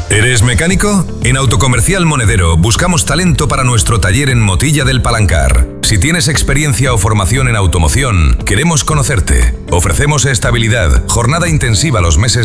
¿Eres mecánico? En Autocomercial Monedero buscamos talento para nuestro taller en Motilla del Palancar. Si tienes experiencia o formación en automoción, queremos conocerte. Ofrecemos estabilidad, jornada intensiva los meses